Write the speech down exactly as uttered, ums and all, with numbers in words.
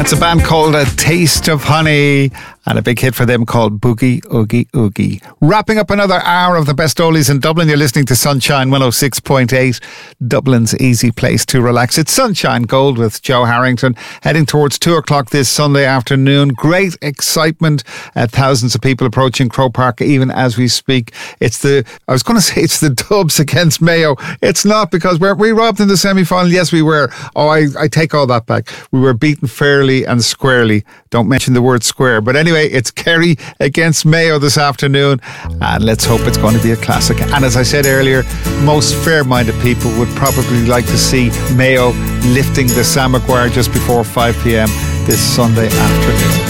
That's a band called A Taste of Honey, and a big hit for them called Boogie Oogie Oogie. Wrapping up another hour of the best oldies in Dublin. You're listening to Sunshine one oh six point eight, Dublin's easy place to relax. It's Sunshine Gold with Joe Harrington, heading towards two o'clock this Sunday afternoon. Great excitement. Uh, thousands of people approaching Croke Park even as we speak. It's the, I was going to say it's the Dubs against Mayo. It's not, because we're, we robbed in the semi-final. Yes, we were. Oh, I, I take all that back. We were beaten fairly and squarely. Don't mention the word square. But anyway, it's Kerry against Mayo this afternoon, and let's hope it's going to be a classic. And as I said earlier, most fair-minded people would probably like to see Mayo lifting the Sam Maguire just before five p.m. this Sunday afternoon.